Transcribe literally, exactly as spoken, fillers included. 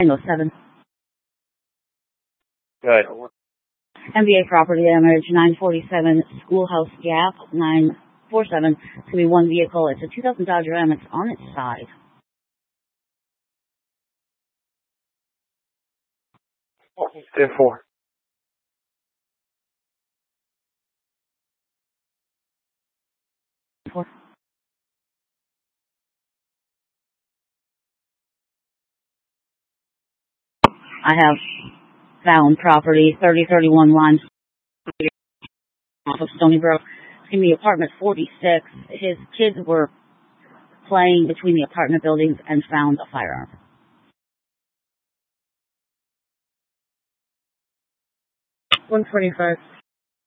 Tango seven. Good. M B A property damage, nine forty-seven Schoolhouse Gap, nine forty-seven. It's going to be one vehicle. It's a two thousand Dodge Ram. It's on its side. ten four. Four. I have found property, thirty thirty-one Lime off of Stony Brook. It's going to be apartment forty-six. His kids were playing between the apartment buildings and found a firearm. one forty-five.